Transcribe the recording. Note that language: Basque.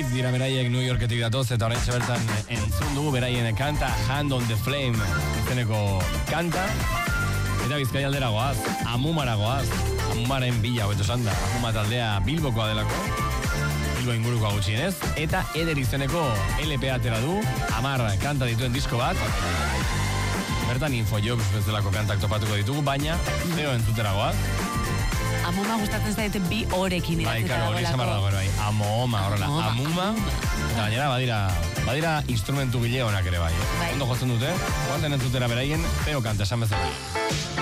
dira beraiek New Yorketik datoz, eta orain bertan entzun dugu beraien kanta Hand on the Flame izeneko kanta. Eta Bizkaia aldera goaz, Amumara goaz, Amumaren bila hobeto esan da, Amuma taldea Bilbokoa delako, Bilbo ingurukoa gutxienez, eta Eder izeneko LP atera du, 10 kanta dituen disko bat. Bertan Infojobs bezalako kantak topatuko ditugu, baina zeo entzutera goaz. Amuma gustatzen zaite bi horekin bai, karo, hori zamarra dago, bai. Amoma, horrela. Amuma, eta gainera badira instrumentu gile honak ere bai. Ondo jotzen dute, guanten entzutera beraien, zeo kanta esan bezala.